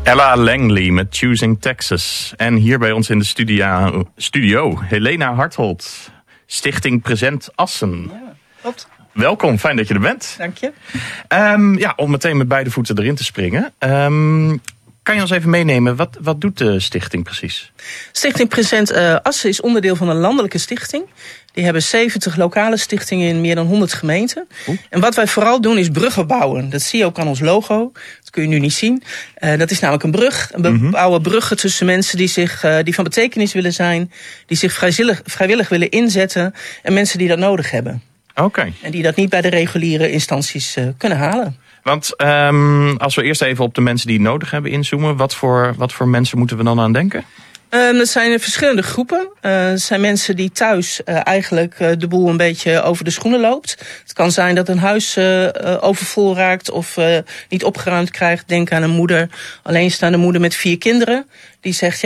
Ella Langley met Choosing Texas. En hier bij ons in de studio Helena Harthold, Stichting Present Assen. Ja, klopt. Welkom, fijn dat je er bent. Dank je. Om meteen met beide voeten erin te springen. Kan je ons even meenemen, wat doet de stichting precies? Stichting Present Assen is onderdeel van een landelijke stichting. Die hebben 70 lokale stichtingen in meer dan 100 gemeenten. En wat wij vooral doen is bruggen bouwen. Dat zie je ook aan ons logo. Dat kun je nu niet zien. Dat is namelijk een brug. We bouwen bruggen tussen mensen die van betekenis willen zijn. Die zich vrijwillig willen inzetten. En mensen die dat nodig hebben. Oké. En die dat niet bij de reguliere instanties kunnen halen. Want als we eerst even op de mensen die het nodig hebben inzoomen. Wat voor mensen moeten we dan aan denken? Dat zijn verschillende groepen. Het zijn mensen die thuis eigenlijk de boel een beetje over de schoenen loopt. Het kan zijn dat een huis overvol raakt of niet opgeruimd krijgt. Denk aan een moeder, alleenstaande moeder met 4 kinderen. Die zegt,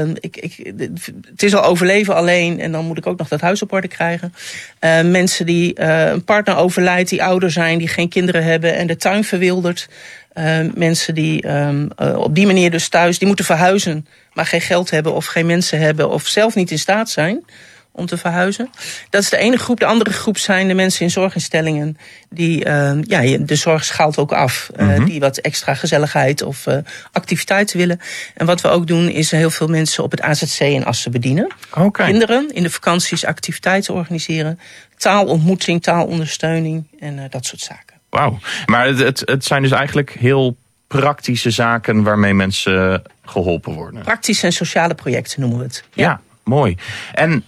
het is al overleven alleen en dan moet ik ook nog dat huis op orde krijgen. Mensen die een partner overlijdt, die ouder zijn, die geen kinderen hebben en de tuin verwildert. Mensen die op die manier dus thuis, die moeten verhuizen, maar geen geld hebben of geen mensen hebben of zelf niet in staat zijn om te verhuizen. Dat is de ene groep. De andere groep zijn de mensen in zorginstellingen die, de zorg schaalt ook af. Die wat extra gezelligheid of activiteiten willen. En wat we ook doen is heel veel mensen op het AZC in Assen bedienen. Okay. Kinderen in de vakanties activiteiten organiseren. Taalontmoeting, taalondersteuning en dat soort zaken. Wauw, maar het zijn dus eigenlijk heel praktische zaken waarmee mensen geholpen worden. Praktische en sociale projecten noemen we het. Ja, mooi. En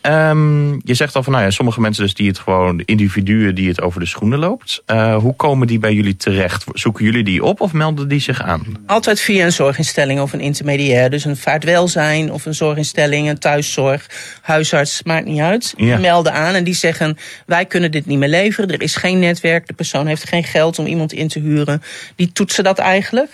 je zegt al van, sommige mensen dus die het gewoon, individuen die het over de schoenen loopt. Hoe komen die bij jullie terecht? Zoeken jullie die op of melden die zich aan? Altijd via een zorginstelling of een intermediair. Dus een vaartwelzijn of een zorginstelling, een thuiszorg, huisarts, maakt niet uit. Die melden aan en die zeggen, wij kunnen dit niet meer leveren. Er is geen netwerk, de persoon heeft geen geld om iemand in te huren. Die toetsen dat eigenlijk.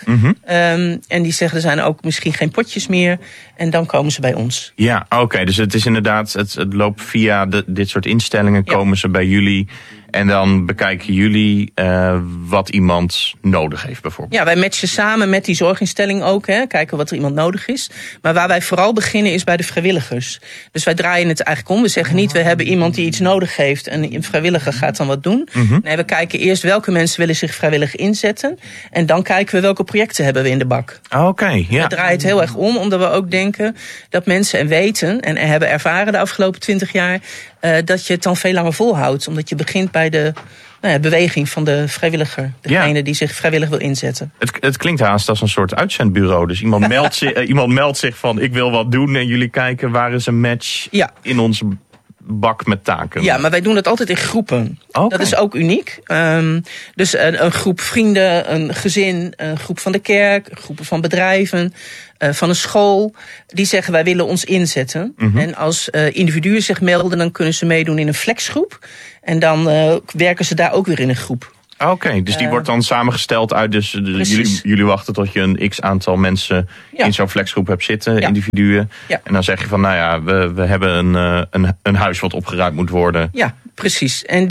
En die zeggen, er zijn ook misschien geen potjes meer. En dan komen ze bij ons. Ja, oké. Dus het is inderdaad, het loopt via dit soort instellingen, komen ze bij jullie. En dan bekijken jullie wat iemand nodig heeft bijvoorbeeld. Ja, wij matchen samen met die zorginstelling ook. Kijken wat er iemand nodig is. Maar waar wij vooral beginnen is bij de vrijwilligers. Dus wij draaien het eigenlijk om. We zeggen niet, we hebben iemand die iets nodig heeft en een vrijwilliger gaat dan wat doen. Nee, we kijken eerst welke mensen willen zich vrijwillig inzetten. En dan kijken we welke projecten hebben we in de bak. Oké, ja. We draaien het heel erg om, omdat we ook denken dat mensen weten en hebben ervaren de afgelopen 20 jaar... dat je het dan veel langer volhoudt. Omdat je begint bij de beweging van de vrijwilliger. Degene die zich vrijwillig wil inzetten. Het klinkt haast als een soort uitzendbureau. Dus iemand meldt zich van, ik wil wat doen. En jullie kijken, waar is een match in onze bak met taken? Ja, maar wij doen dat altijd in groepen. Okay. Dat is ook uniek. Dus een groep vrienden, een gezin, een groep van de kerk, groepen van bedrijven, van een school. Die zeggen, wij willen ons inzetten. En als individuen zich melden, dan kunnen ze meedoen in een flexgroep. En dan werken ze daar ook weer in een groep. Oké, dus die wordt dan samengesteld uit, dus jullie wachten tot je een x-aantal mensen in zo'n flexgroep hebt zitten, individuen. Ja. En dan zeg je van, we hebben een huis wat opgeruimd moet worden. Ja, precies. En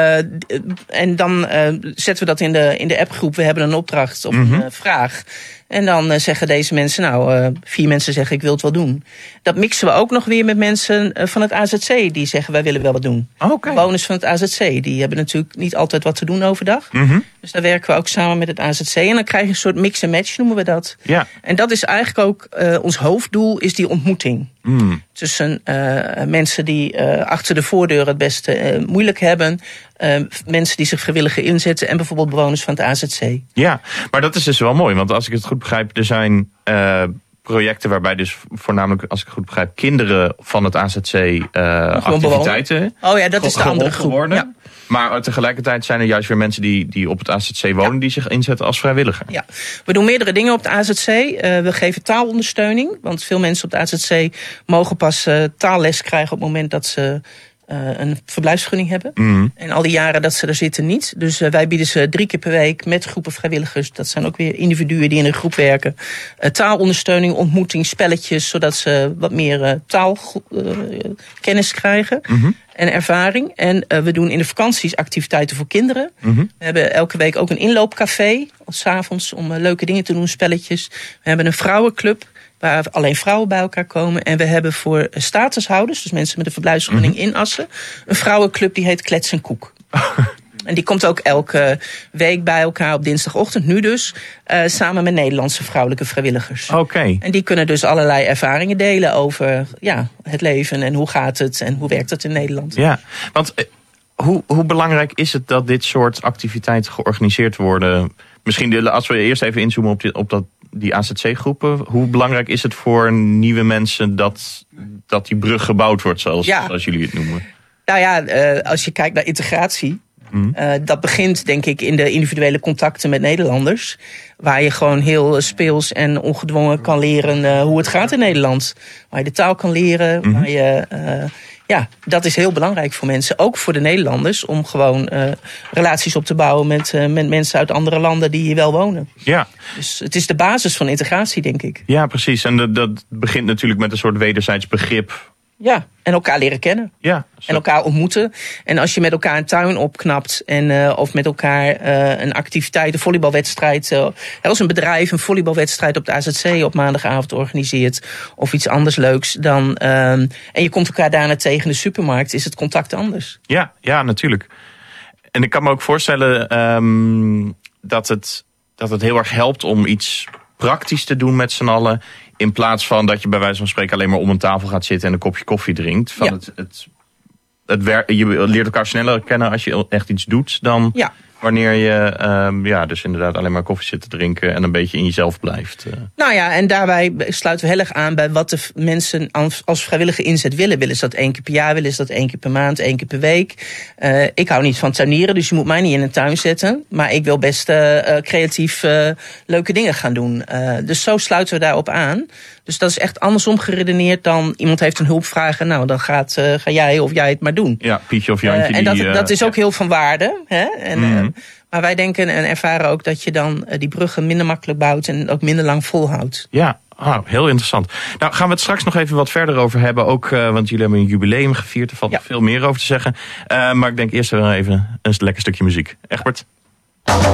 dan zetten we dat in de appgroep. We hebben een opdracht of een vraag. En dan zeggen deze mensen, 4 mensen zeggen ik wil het wel doen. Dat mixen we ook nog weer met mensen van het AZC die zeggen wij willen wel wat doen. Okay. Bewoners van het AZC, die hebben natuurlijk niet altijd wat te doen overdag. Dus daar werken we ook samen met het AZC. En dan krijg je een soort mix en match, noemen we dat. Ja. En dat is eigenlijk ook ons hoofddoel, is die ontmoeting. Tussen mensen die achter de voordeur het beste moeilijk hebben. Mensen die zich vrijwillig inzetten en bijvoorbeeld bewoners van het AZC. Ja, maar dat is dus wel mooi. Want als ik het goed begrijp, er zijn projecten waarbij dus voornamelijk, als ik het goed begrijp, kinderen van het AZC activiteiten. Oh ja, dat is de andere groep. Ja. Maar tegelijkertijd zijn er juist weer mensen die op het AZC wonen, die zich inzetten als vrijwilliger. Ja, we doen meerdere dingen op het AZC. We geven taalondersteuning, want veel mensen op het AZC mogen pas taalles krijgen op het moment dat ze een verblijfsvergunning hebben. En al die jaren dat ze er zitten niet. Dus wij bieden ze 3 keer per week met groepen vrijwilligers. Dat zijn ook weer individuen die in een groep werken. Taalondersteuning, ontmoeting, spelletjes, zodat ze wat meer taalkennis krijgen. en ervaring. En we doen in de vakanties activiteiten voor kinderen. Mm-hmm. We hebben elke week ook een inloopcafé. 's Avonds om leuke dingen te doen, spelletjes. We hebben een vrouwenclub waar alleen vrouwen bij elkaar komen. En we hebben voor statushouders, dus mensen met een verblijfsvergunning in Assen, een vrouwenclub die heet Klets en Koek. En die komt ook elke week bij elkaar op dinsdagochtend, nu dus, samen met Nederlandse vrouwelijke vrijwilligers. Oké. En die kunnen dus allerlei ervaringen delen over het leven en hoe gaat het en hoe werkt het in Nederland. Ja, want hoe belangrijk is het dat dit soort activiteiten georganiseerd worden? Misschien als we eerst even inzoomen op die AZC-groepen. Hoe belangrijk is het voor nieuwe mensen dat die brug gebouwd wordt, zoals jullie het noemen? Nou ja, als je kijkt naar integratie, dat begint denk ik in de individuele contacten met Nederlanders. Waar je gewoon heel speels en ongedwongen kan leren hoe het gaat in Nederland. Waar je de taal kan leren, waar je... dat is heel belangrijk voor mensen. Ook voor de Nederlanders. Om gewoon relaties op te bouwen met mensen uit andere landen die hier wel wonen. Ja. Dus het is de basis van integratie, denk ik. Ja, precies. En dat begint natuurlijk met een soort wederzijds begrip. Ja, en elkaar leren kennen. Ja, en elkaar ontmoeten. En als je met elkaar een tuin opknapt of met elkaar een activiteit, een volleybalwedstrijd, als een bedrijf een volleybalwedstrijd op de AZC op maandagavond organiseert of iets anders leuks, dan en je komt elkaar daarna tegen in de supermarkt, is het contact anders. Ja, natuurlijk. En ik kan me ook voorstellen dat het heel erg helpt om iets praktisch te doen met z'n allen. In plaats van dat je bij wijze van spreken alleen maar om een tafel gaat zitten en een kopje koffie drinkt. Je leert elkaar sneller kennen als je echt iets doet dan wanneer je dus inderdaad alleen maar koffie zit te drinken en een beetje in jezelf blijft. Nou ja, en daarbij sluiten we heel erg aan bij wat de mensen als vrijwillige inzet willen. Willen ze dat 1 keer per jaar, willen ze dat 1 keer per maand, 1 keer per week. Ik hou niet van tuinieren, dus je moet mij niet in een tuin zetten. Maar ik wil best creatief leuke dingen gaan doen. Dus zo sluiten we daarop aan. Dus dat is echt andersom geredeneerd dan iemand heeft een hulpvraag en nou, dan ga jij of jij het maar doen. Ja, Pietje of Jantje. En dat is ook heel van waarde. Hè? Maar wij denken en ervaren ook dat je dan die bruggen minder makkelijk bouwt en ook minder lang volhoudt. Ja, heel interessant. Nou, gaan we het straks nog even wat verder over hebben. Ook, want jullie hebben een jubileum gevierd. Er valt nog veel meer over te zeggen. Maar ik denk eerst even een lekker stukje muziek. Egbert?